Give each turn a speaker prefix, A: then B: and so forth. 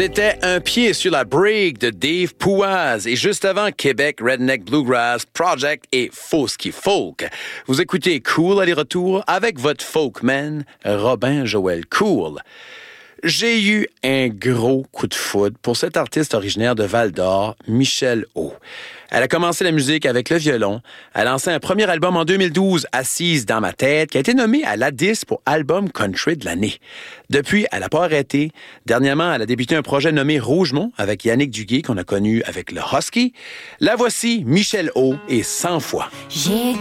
A: C'était Un pied sur la break de Dave Pouaz et juste avant Québec Redneck Bluegrass Project et Fauski Folk. Vous écoutez Cool aller-retour avec votre folkman Robin Joël Cool. J'ai eu un gros coup de foudre pour cette artiste originaire de Val-d'Or, Michelle O. Elle a commencé la musique avec le violon. Elle a lancé un premier album en 2012, Assise dans ma tête, qui a été nommé à l'Adis pour album country de l'année. Depuis, elle n'a pas arrêté. Dernièrement, elle a débuté un projet nommé Rougemont avec Yannick Duguay, qu'on a connu avec le Husky. La voici, Michelle O et 100 fois.
B: J'ai